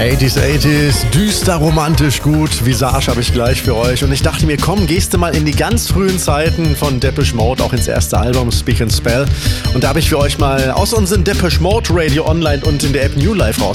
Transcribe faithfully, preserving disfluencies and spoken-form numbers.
achtziger, achtziger, düster, romantisch gut. Visage habe ich gleich für euch. Und ich dachte mir, komm, gehst du mal in die ganz frühen Zeiten von Depeche Mode, auch ins erste Album Speak and Spell. Und da habe ich für euch mal aus unserem Depeche Mode Radio Online und in der App New Life raus